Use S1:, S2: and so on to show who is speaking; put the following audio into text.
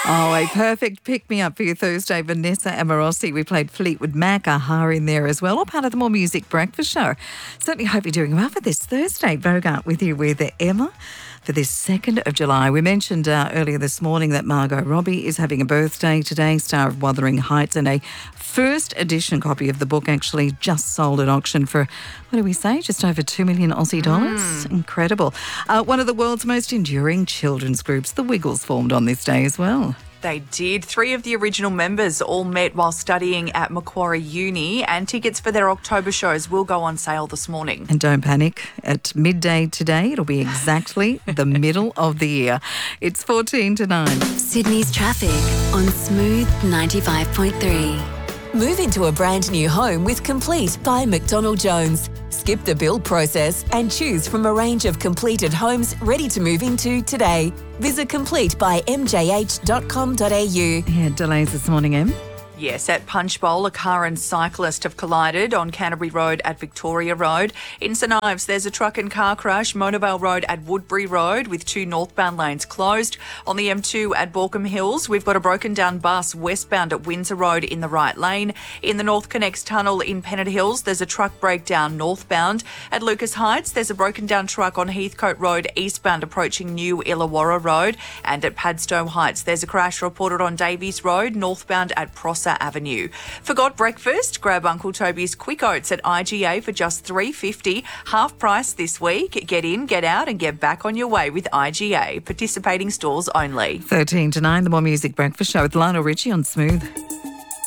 S1: Oh, a perfect pick-me-up for your Thursday, Vanessa Amorosi. We played Fleetwood Mac, Aha in there as well, all part of the More Music Breakfast Show. Certainly hope you're doing well for this Thursday. Bogart with you with Emma for this 2nd of July. We mentioned earlier this morning that Margot Robbie is having a birthday today, star of Wuthering Heights, and a first edition copy of the book actually just sold at auction for, what do we say, just over 2 million Aussie dollars? Incredible. One of the world's most enduring children's groups, the Wiggles, formed on this day as well.
S2: They did. 3 of the original members all met while studying at Macquarie Uni, and tickets for their October shows will go on sale this morning.
S1: And don't panic, at midday today, it'll be exactly the middle of the year. It's 14 to 9.
S3: Sydney's traffic on Smooth 95.3.
S4: Move into a brand new home with Complete by McDonald Jones. Skip the build process and choose from a range of completed homes ready to move into today. Visit completebymjh.com.au.
S1: Yeah, delays this morning, Em.
S2: Yes, at Punchbowl, a car and cyclist have collided on Canterbury Road at Victoria Road. In St Ives, there's a truck and car crash, Monavale Road at Woodbury Road, with 2 northbound lanes closed. On the M2 at Borkham Hills, we've got a broken down bus westbound at Windsor Road in the right lane. In the North Connects Tunnel in Pennant Hills, there's a truck breakdown northbound. At Lucas Heights, there's a broken down truck on Heathcote Road eastbound approaching New Illawarra Road. And at Padstow Heights, there's a crash reported on Davies Road northbound at Prosser Avenue. Forgot breakfast? Grab Uncle Toby's Quick Oats at IGA for just $3.50, half price this week. Get in, get out and get back on your way with IGA. Participating stores only.
S1: 13 to 9, the More Music Breakfast Show with Lionel Richie on Smooth.